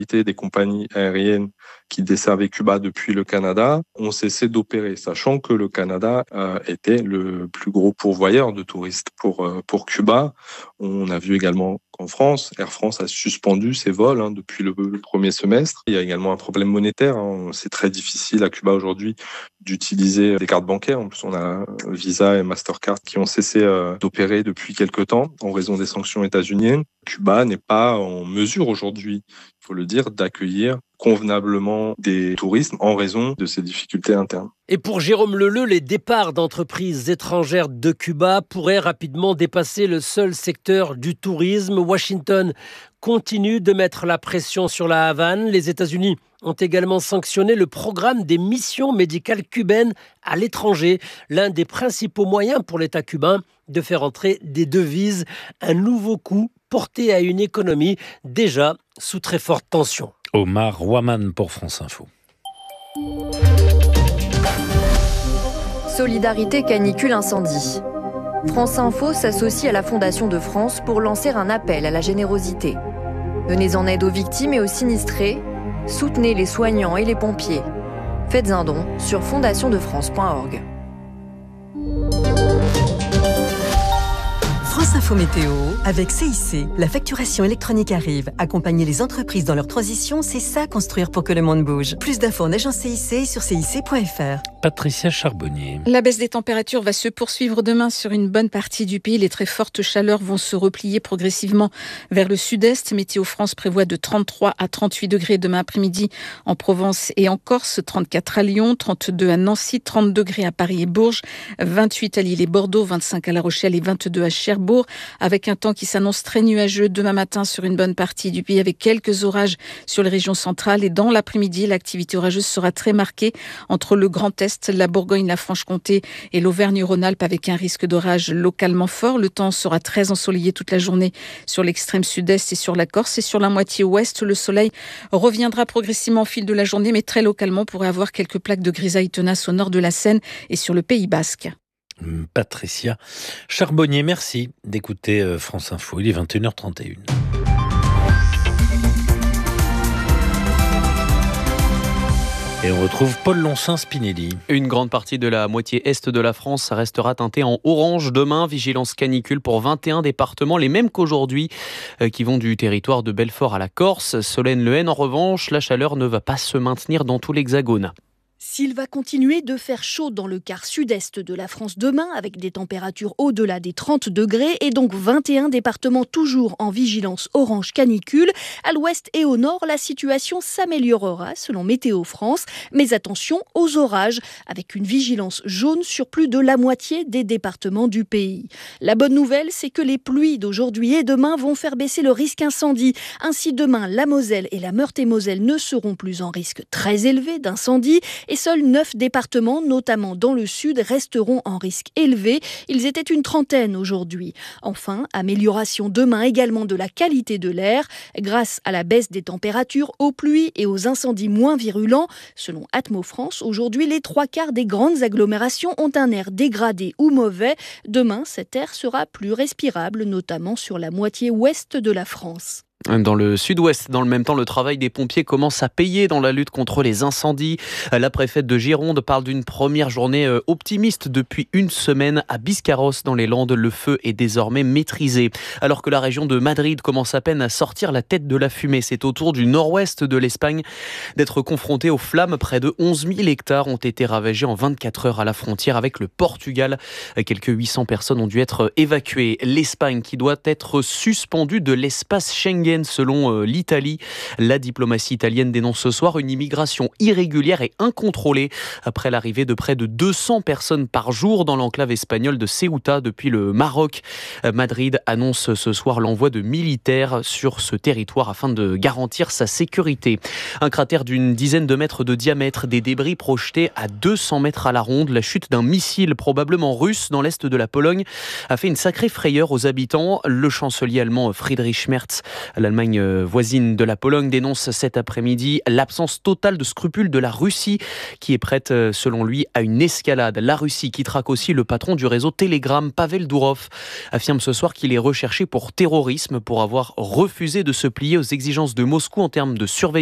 des compagnies aériennes qui desservaient Cuba depuis le Canada ont cessé d'opérer, sachant que le Canada était le plus gros pourvoyeur de touristes pour Cuba. On a vu également qu'en France, Air France a suspendu ses vols depuis le premier semestre. Il y a également un problème monétaire. C'est très difficile à Cuba aujourd'hui d'utiliser des cartes bancaires. En plus, on a Visa et Mastercard qui ont cessé d'opérer depuis quelque temps en raison des sanctions états-uniennes. Cuba n'est pas en mesure aujourd'hui, il faut le dire, d'accueillir convenablement des touristes en raison de ces difficultés internes. Et pour Jérôme Leleu, les départs d'entreprises étrangères de Cuba pourraient rapidement dépasser le seul secteur du tourisme. Washington continue de mettre la pression sur la Havane. Les États-Unis ont également sanctionné le programme des missions médicales cubaines à l'étranger, l'un des principaux moyens pour l'État cubain de faire entrer des devises, un nouveau coup porté à une économie déjà sous très forte tension. Omar Ouaman pour France Info. Solidarité canicule incendie. France Info s'associe à la Fondation de France pour lancer un appel à la générosité. Venez en aide aux victimes et aux sinistrés. Soutenez les soignants et les pompiers. Faites un don sur fondationdefrance.org. France Info Météo, avec CIC. La facturation électronique arrive. Accompagner les entreprises dans leur transition, c'est ça construire pour que le monde bouge. Plus d'infos en agence CIC et sur cic.fr. Patricia Charbonnier. La baisse des températures va se poursuivre demain sur une bonne partie du pays. Les très fortes chaleurs vont se replier progressivement vers le sud-est. Météo France prévoit de 33 à 38 degrés demain après-midi en Provence et en Corse, 34 à Lyon, 32 à Nancy, 30 degrés à Paris et Bourges, 28 à Lille et Bordeaux, 25 à La Rochelle et 22 à Cherbourg, avec un temps qui s'annonce très nuageux demain matin sur une bonne partie du pays avec quelques orages sur les régions centrales. Et dans l'après-midi, l'activité orageuse sera très marquée entre le Grand Est, la Bourgogne, la Franche-Comté et l'Auvergne-Rhône-Alpes avec un risque d'orage localement fort. Le temps sera très ensoleillé toute la journée sur l'extrême sud-est et sur la Corse. Et sur la moitié ouest, le soleil reviendra progressivement au fil de la journée, mais très localement, on pourrait avoir quelques plaques de grisaille tenace au nord de la Seine et sur le Pays Basque. Patricia Charbonnier, merci d'écouter France Info. Il est 21h31. Et on retrouve Paul Lonsin-Spinelli. Une grande partie de la moitié est de la France restera teintée en orange demain. Vigilance canicule pour 21 départements, les mêmes qu'aujourd'hui, qui vont du territoire de Belfort à la Corse. Solène-le-Haine, en revanche, la chaleur ne va pas se maintenir dans tout l'Hexagone. S'il va continuer de faire chaud dans le quart sud-est de la France demain, avec des températures au-delà des 30 degrés et donc 21 départements toujours en vigilance orange canicule, à l'ouest et au nord, la situation s'améliorera selon Météo France. Mais attention aux orages, avec une vigilance jaune sur plus de la moitié des départements du pays. La bonne nouvelle, c'est que les pluies d'aujourd'hui et demain vont faire baisser le risque incendie. Ainsi, demain, la Moselle et la Meurthe-et-Moselle ne seront plus en risque très élevé d'incendie. Et seuls 9 départements, notamment dans le sud, resteront en risque élevé. Ils étaient une trentaine aujourd'hui. Enfin, amélioration demain également de la qualité de l'air grâce à la baisse des températures, aux pluies et aux incendies moins virulents. Selon Atmo France, aujourd'hui, les 3/4 des grandes agglomérations ont un air dégradé ou mauvais. Demain, cet air sera plus respirable, notamment sur la moitié ouest de la France. Dans le sud-ouest, dans le même temps, le travail des pompiers commence à payer dans la lutte contre les incendies. La préfète de Gironde parle d'une première journée optimiste depuis une semaine à Biscarrosse dans les Landes. Le feu est désormais maîtrisé. Alors que la région de Madrid commence à peine à sortir la tête de la fumée. C'est au tour du nord-ouest de l'Espagne d'être confronté aux flammes. Près de 11 000 hectares ont été ravagés en 24 heures à la frontière avec le Portugal. Quelques 800 personnes ont dû être évacuées. L'Espagne qui doit être suspendue de l'espace Schengen selon l'Italie. La diplomatie italienne dénonce ce soir une immigration irrégulière et incontrôlée après l'arrivée de près de 200 personnes par jour dans l'enclave espagnole de Ceuta depuis le Maroc. Madrid annonce ce soir l'envoi de militaires sur ce territoire afin de garantir sa sécurité. Un cratère d'une dizaine de mètres de diamètre, des débris projetés à 200 mètres à la ronde. La chute d'un missile probablement russe dans l'est de la Pologne a fait une sacrée frayeur aux habitants. Le chancelier allemand Friedrich Merz L'Allemagne voisine de la Pologne dénonce cet après-midi l'absence totale de scrupules de la Russie qui est prête, selon lui, à une escalade. La Russie qui traque aussi le patron du réseau Telegram, Pavel Durov, affirme ce soir qu'il est recherché pour terrorisme pour avoir refusé de se plier aux exigences de Moscou en termes de surveillance